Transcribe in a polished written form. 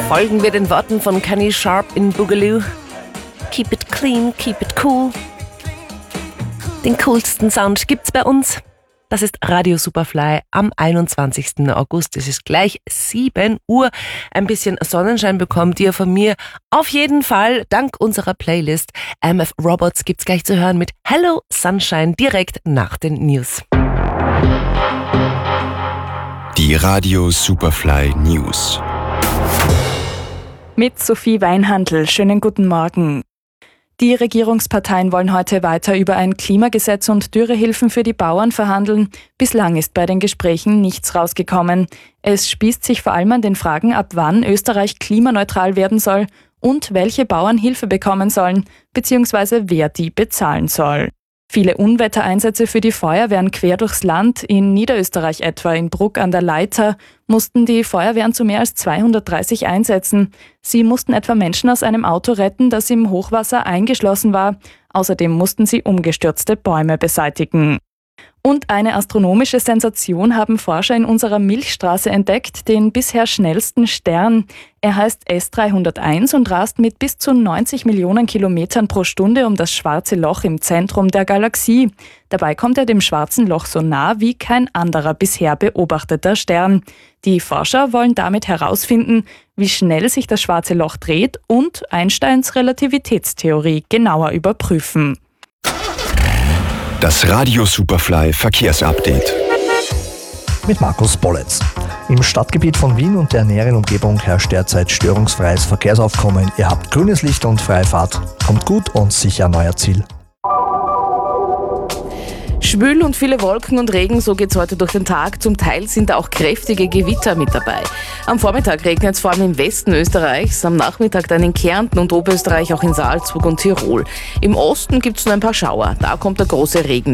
Folgen wir den Worten von Kenny Sharp in Boogaloo. Keep it clean, keep it cool. Den coolsten Sound gibt's bei uns. Das ist Radio Superfly am 21. August. Es ist gleich 7 Uhr. Ein bisschen Sonnenschein bekommt ihr von mir auf jeden Fall dank unserer Playlist. MF Robots gibt's gleich zu hören mit Hello Sunshine direkt nach den News. Die Radio Superfly News. Mit Sophie Weinhandl. Schönen guten Morgen. Die Regierungsparteien wollen heute weiter über ein Klimagesetz und Dürrehilfen für die Bauern verhandeln. Bislang ist bei den Gesprächen nichts rausgekommen. Es spießt sich vor allem an den Fragen, ab wann Österreich klimaneutral werden soll und welche Bauern Hilfe bekommen sollen, bzw. wer die bezahlen soll. Viele Unwettereinsätze für die Feuerwehren quer durchs Land, in Niederösterreich etwa in Bruck an der Leitha, mussten die Feuerwehren zu mehr als 230 einsetzen. Sie mussten etwa Menschen aus einem Auto retten, das im Hochwasser eingeschlossen war. Außerdem mussten sie umgestürzte Bäume beseitigen. Und eine astronomische Sensation haben Forscher in unserer Milchstraße entdeckt, den bisher schnellsten Stern. Er heißt S301 und rast mit bis zu 90 Millionen Kilometern pro Stunde um das schwarze Loch im Zentrum der Galaxie. Dabei kommt er dem schwarzen Loch so nah wie kein anderer bisher beobachteter Stern. Die Forscher wollen damit herausfinden, wie schnell sich das schwarze Loch dreht und Einsteins Relativitätstheorie genauer überprüfen. Das Radio Superfly Verkehrsupdate. Mit Markus Bolletz. Im Stadtgebiet von Wien und der näheren Umgebung herrscht derzeit störungsfreies Verkehrsaufkommen. Ihr habt grünes Licht und freie Fahrt. Kommt gut und sicher an euer Ziel. Schwül und viele Wolken und Regen, so geht's heute durch den Tag. Zum Teil sind da auch kräftige Gewitter mit dabei. Am Vormittag regnet es vor allem im Westen Österreichs, am Nachmittag dann in Kärnten und Oberösterreich, auch in Salzburg und Tirol. Im Osten gibt's nur ein paar Schauer, da kommt der große Regen.